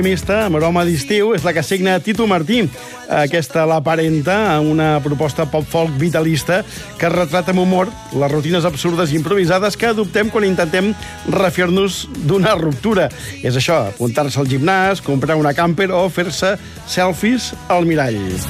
Mista, amb aroma d'estiu, és la que signa Tito Martí. Aquesta l'aparenta en una proposta pop-folk vitalista que retrata amb humor les rutines absurdes i improvisades que adoptem quan intentem refer-nos d'una ruptura. És això, apuntar-se al gimnàs, comprar una camper o fer-se selfies al mirall.